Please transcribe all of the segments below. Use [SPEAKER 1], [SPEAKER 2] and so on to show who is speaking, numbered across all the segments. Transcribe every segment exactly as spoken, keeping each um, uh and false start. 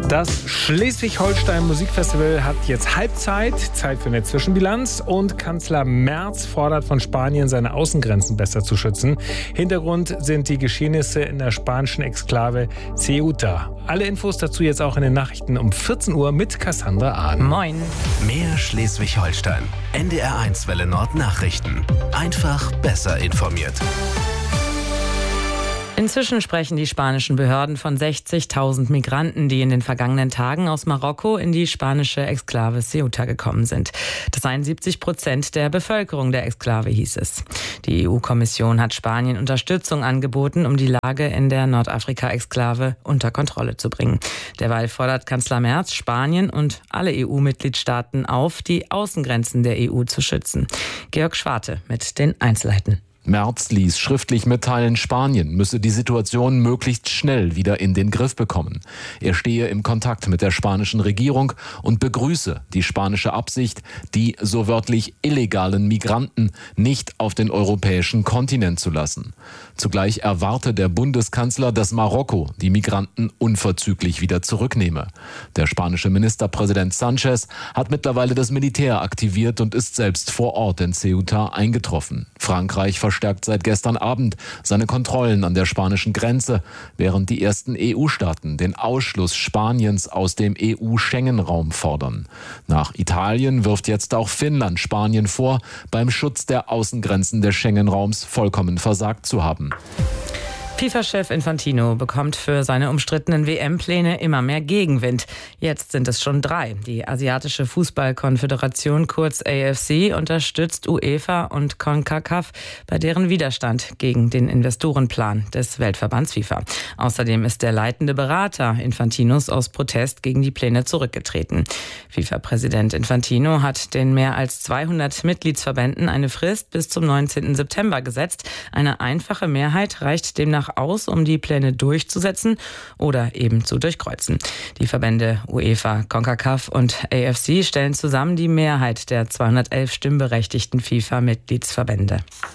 [SPEAKER 1] Das Schleswig-Holstein Musikfestival hat jetzt Halbzeit, Zeit für eine Zwischenbilanz, und Kanzler Merz fordert von Spanien, seine Außengrenzen besser zu schützen. Hintergrund sind die Geschehnisse in der spanischen Exklave Ceuta. Alle Infos dazu jetzt auch in den Nachrichten um vierzehn Uhr mit Cassandra Ahn.
[SPEAKER 2] Moin.
[SPEAKER 3] Mehr Schleswig-Holstein. N D R eins Welle Nord Nachrichten. Einfach besser informiert.
[SPEAKER 2] Inzwischen sprechen die spanischen Behörden von sechzigtausend Migranten, die in den vergangenen Tagen aus Marokko in die spanische Exklave Ceuta gekommen sind. Das seien siebzig Prozent der Bevölkerung der Exklave, hieß es. Die E U-Kommission hat Spanien Unterstützung angeboten, um die Lage in der Nordafrika-Exklave unter Kontrolle zu bringen. Derweil fordert Kanzler Merz Spanien und alle E U-Mitgliedstaaten auf, die Außengrenzen der E U zu schützen. Georg Schwarte mit den Einzelheiten.
[SPEAKER 4] Merz ließ schriftlich mitteilen, Spanien müsse die Situation möglichst schnell wieder in den Griff bekommen. Er stehe im Kontakt mit der spanischen Regierung und begrüße die spanische Absicht, die so wörtlich illegalen Migranten nicht auf den europäischen Kontinent zu lassen. Zugleich erwarte der Bundeskanzler, dass Marokko die Migranten unverzüglich wieder zurücknehme. Der spanische Ministerpräsident Sanchez hat mittlerweile das Militär aktiviert und ist selbst vor Ort in Ceuta eingetroffen. Frankreich verstärkt seit gestern Abend seine Kontrollen an der spanischen Grenze, während die ersten E U-Staaten den Ausschluss Spaniens aus dem E U-Schengen-Raum fordern. Nach Italien wirft jetzt auch Finnland Spanien vor, beim Schutz der Außengrenzen des Schengen-Raums vollkommen versagt zu haben.
[SPEAKER 2] FIFA-Chef Infantino bekommt für seine umstrittenen W M-Pläne immer mehr Gegenwind. Jetzt sind es schon drei. Die Asiatische Fußballkonföderation, kurz A F C, unterstützt UEFA und CONCACAF bei deren Widerstand gegen den Investorenplan des Weltverbands FIFA. Außerdem ist der leitende Berater Infantinos aus Protest gegen die Pläne zurückgetreten. FIFA-Präsident Infantino hat den mehr als zweihundert Mitgliedsverbänden eine Frist bis zum neunzehnten September gesetzt. Eine einfache Mehrheit reicht demnach aus, um die Pläne durchzusetzen oder eben zu durchkreuzen. Die Verbände UEFA, CONCACAF und A F C stellen zusammen die Mehrheit der zweihundertelf stimmberechtigten FIFA-Mitgliedsverbände.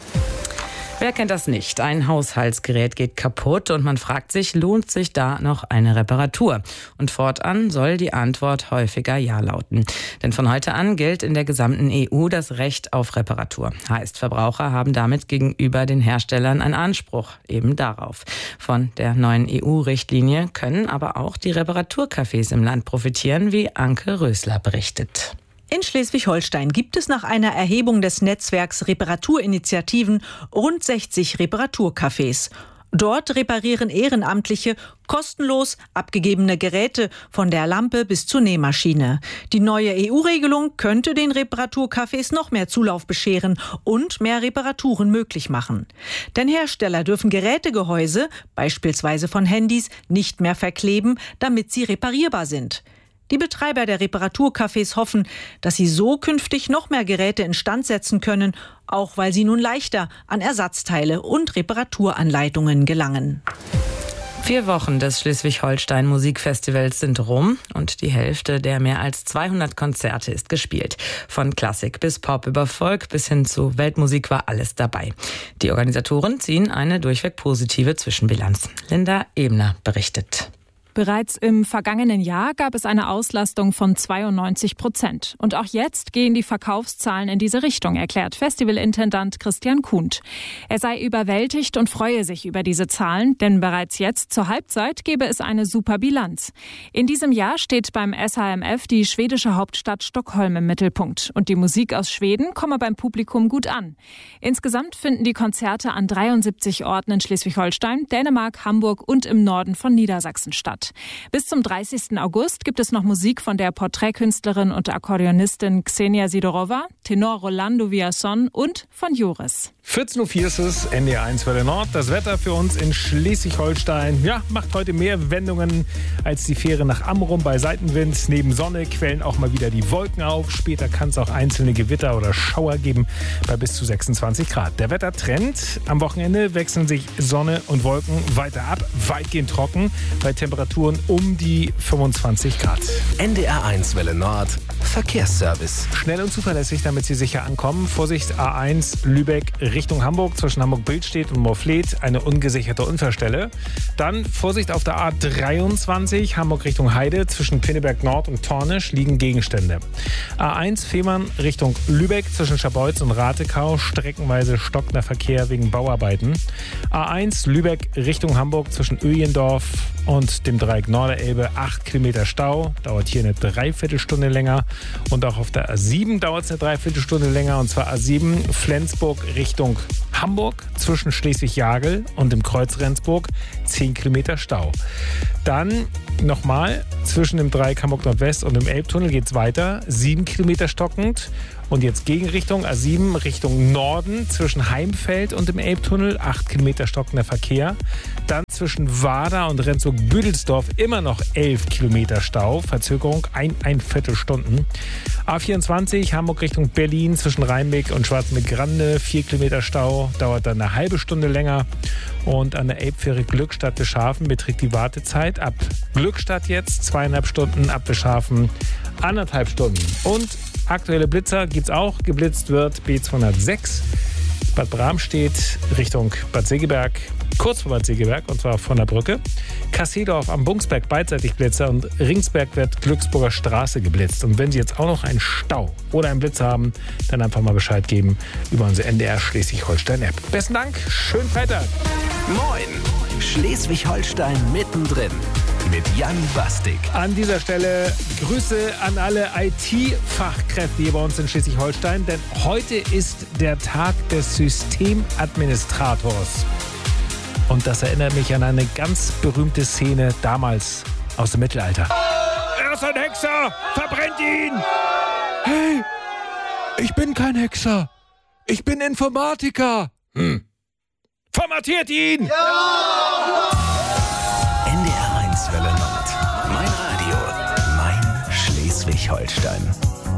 [SPEAKER 2] Wer kennt das nicht? Ein Haushaltsgerät geht kaputt und man fragt sich, lohnt sich da noch eine Reparatur? Und fortan soll die Antwort häufiger Ja lauten. Denn von heute an gilt in der gesamten E U das Recht auf Reparatur. Heißt, Verbraucher haben damit gegenüber den Herstellern einen Anspruch eben darauf. Von der neuen E U-Richtlinie können aber auch die Reparaturcafés im Land profitieren, wie Anke Rösler berichtet.
[SPEAKER 5] In Schleswig-Holstein gibt es nach einer Erhebung des Netzwerks Reparaturinitiativen rund sechzig Reparaturcafés. Dort reparieren Ehrenamtliche kostenlos abgegebene Geräte von der Lampe bis zur Nähmaschine. Die neue E U-Regelung könnte den Reparaturcafés noch mehr Zulauf bescheren und mehr Reparaturen möglich machen. Denn Hersteller dürfen Gerätegehäuse, beispielsweise von Handys, nicht mehr verkleben, damit sie reparierbar sind. Die Betreiber der Reparaturcafés hoffen, dass sie so künftig noch mehr Geräte instand setzen können, auch weil sie nun leichter an Ersatzteile und Reparaturanleitungen gelangen.
[SPEAKER 2] Vier Wochen des Schleswig-Holstein Musikfestivals sind rum und die Hälfte der mehr als zweihundert Konzerte ist gespielt. Von Klassik bis Pop über Folk bis hin zu Weltmusik war alles dabei. Die Organisatoren ziehen eine durchweg positive Zwischenbilanz. Linda Ebner berichtet.
[SPEAKER 6] Bereits im vergangenen Jahr gab es eine Auslastung von zweiundneunzig Prozent. Und auch jetzt gehen die Verkaufszahlen in diese Richtung, erklärt Festivalintendant Christian Kuhnt. Er sei überwältigt und freue sich über diese Zahlen, denn bereits jetzt zur Halbzeit gebe es eine super Bilanz. In diesem Jahr steht beim S H M F die schwedische Hauptstadt Stockholm im Mittelpunkt. Und die Musik aus Schweden komme beim Publikum gut an. Insgesamt finden die Konzerte an dreiundsiebzig Orten in Schleswig-Holstein, Dänemark, Hamburg und im Norden von Niedersachsen statt. Bis zum dreißigsten August gibt es noch Musik von der Porträtkünstlerin und Akkordeonistin Xenia Sidorova, Tenor Rolando Villason und von Joris.
[SPEAKER 1] vierzehn Uhr vier ist es, N D R eins Welle Nord. Das Wetter für uns in Schleswig-Holstein, ja, macht heute mehr Wendungen als die Fähre nach Amrum bei Seitenwind. Neben Sonne quellen auch mal wieder die Wolken auf. Später kann es auch einzelne Gewitter oder Schauer geben bei bis zu sechsundzwanzig Grad. Der Wettertrend: am Wochenende wechseln sich Sonne und Wolken weiter ab, weitgehend trocken, bei Temperaturen um die fünfundzwanzig Grad.
[SPEAKER 3] N D R eins Welle Nord, Verkehrsservice.
[SPEAKER 1] Schnell und zuverlässig, damit Sie sicher ankommen. Vorsicht, A eins Lübeck Richtung Hamburg zwischen Hamburg-Billstedt und Moorfleet eine ungesicherte Unfallstelle. Dann Vorsicht auf der A dreiundzwanzig Hamburg Richtung Heide zwischen Pinneberg Nord und Tornisch liegen Gegenstände. A eins Fehmarn Richtung Lübeck zwischen Scharbeutz und Ratekau streckenweise stockender Verkehr wegen Bauarbeiten. A eins Lübeck Richtung Hamburg zwischen Öjendorf und dem Dreieck Norderelbe acht Kilometer Stau. Dauert hier eine Dreiviertelstunde länger. Und auch auf der A sieben dauert es eine Dreiviertelstunde länger. Und zwar A sieben Flensburg Richtung Hamburg zwischen Schleswig-Jagel und dem Kreuz Rendsburg zehn Kilometer Stau. Dann nochmal zwischen dem Dreieck Hamburg Nordwest und dem Elbtunnel geht es weiter. sieben Kilometer stockend. Und jetzt Gegenrichtung A sieben Richtung Norden zwischen Heimfeld und dem Elbtunnel, acht Kilometer stockender Verkehr. Dann zwischen Wada und Rendsburg-Büdelsdorf immer noch elf Kilometer Stau, Verzögerung ein, ein Viertelstunden. A vierundzwanzig Hamburg Richtung Berlin zwischen Rheinbeck und Schwarzenbeck-Grande, vier Kilometer Stau, dauert dann eine halbe Stunde länger. Und an der Elbfähre Glückstadt-Beschafen beträgt die Wartezeit ab Glückstadt jetzt zweieinhalb Stunden, ab Beschafen anderthalb Stunden. Und aktuelle Blitzer gibt es auch. Geblitzt wird B zweihundertsechs, Bad Bramstedt Richtung Bad Segeberg, kurz vor Bad Segeberg, und zwar von der Brücke. Kasseedorf am Bungsberg beidseitig Blitzer und Ringsberg wird Glücksburger Straße geblitzt. Und wenn Sie jetzt auch noch einen Stau oder einen Blitz haben, dann einfach mal Bescheid geben über unsere N D R Schleswig-Holstein-App. Besten Dank, schönen Freitag.
[SPEAKER 3] Moin, Schleswig-Holstein mittendrin. Mit Jan Bastik.
[SPEAKER 1] An dieser Stelle Grüße an alle I T-Fachkräfte hier bei uns in Schleswig-Holstein, denn heute ist der Tag des Systemadministrators. Und das erinnert mich an eine ganz berühmte Szene damals aus dem Mittelalter. Er ist ein Hexer! Verbrennt ihn! Hey, ich bin kein Hexer. Ich bin Informatiker. Hm. Formatiert ihn!
[SPEAKER 3] Ja! N D R eins Welle Nord. Mein Radio. Mein Schleswig-Holstein.